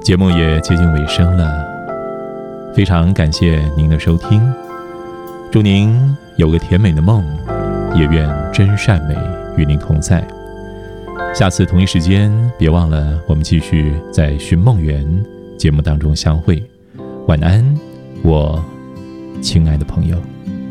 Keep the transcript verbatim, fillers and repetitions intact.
节目也接近尾声了，非常感谢您的收听，祝您有个甜美的梦，也愿真善美与您同在。下次同一时间，别忘了我们继续在寻梦园节目当中相会。晚安，我亲爱的朋友。